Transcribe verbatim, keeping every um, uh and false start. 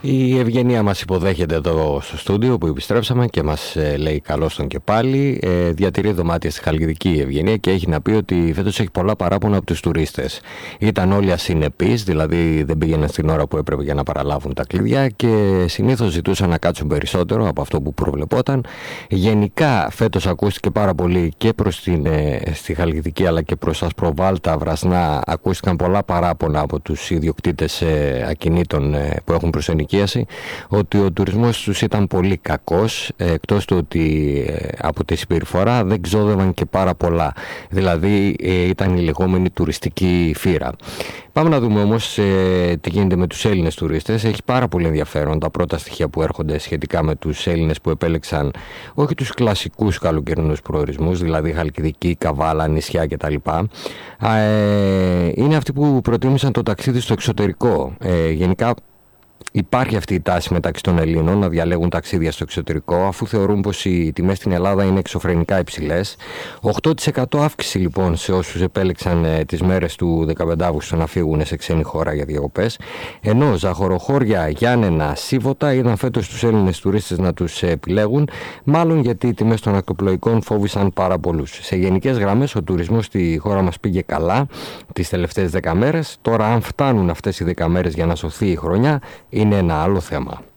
Η Ευγενία μας υποδέχεται εδώ στο στούντιο που επιστρέψαμε και μας ε, λέει καλώς τον και πάλι. Ε, διατηρεί δωμάτια στη Χαλκιδική η Ευγενία και έχει να πει ότι φέτος έχει πολλά παράπονα από τους τουρίστες. Ήταν όλοι ασυνεπείς, δηλαδή δεν πήγαιναν στην ώρα που έπρεπε για να παραλάβουν τα κλειδιά και συνήθως ζητούσαν να κάτσουν περισσότερο από αυτό που προβλεπόταν. Γενικά φέτος ακούστηκε πάρα πολύ και προς την, ε, στη Χαλκιδική αλλά και προς Ασπροβάλτα, Βρασνά. Ακούστηκαν πολλά παράπονα από τους ιδιοκτήτες ε, ακινήτων ε, που έχουν προσενικήσει ότι ο τουρισμός τους ήταν πολύ κακός, εκτός του ότι από τη συμπεριφορά δεν ξόδευαν και πάρα πολλά, δηλαδή ήταν η λεγόμενη τουριστική φύρα. Πάμε να δούμε όμως ε, τι γίνεται με τους Έλληνες τουρίστες. Έχει πάρα πολύ ενδιαφέρον τα πρώτα στοιχεία που έρχονται σχετικά με τους Έλληνες που επέλεξαν όχι τους κλασικούς καλοκαιρινούς προορισμούς, δηλαδή Χαλκιδική, Καβάλα, νησιά κτλ. Ε, είναι αυτοί που προτίμησαν το ταξίδι στο εξωτερικό. Ε, γενικά υπάρχει αυτή η τάση μεταξύ των Ελλήνων να διαλέγουν ταξίδια στο εξωτερικό, αφού θεωρούν πως οι τιμές στην Ελλάδα είναι εξωφρενικά υψηλές. οκτώ τοις εκατό αύξηση λοιπόν σε όσους επέλεξαν ε, τις μέρες του δεκαπέντε Αυγούστου να φύγουν σε ξένη χώρα για διακοπές. Ενώ Ζαχοροχώρια, Γιάννενα, Σίβωτα είδαν φέτος τους Έλληνες τουρίστες να τους επιλέγουν, μάλλον γιατί οι τιμές των ακτοπλοϊκών φόβησαν πάρα πολλούς. Σε γενικές γραμμές ο τουρισμός στη χώρα μας πήγε καλά τις τελευταίες δέκα μέρες. Τώρα, αν φτάνουν αυτές οι δέκα μέρες για να σωθεί η χρονιά, είναι ένα άλλο θέμα.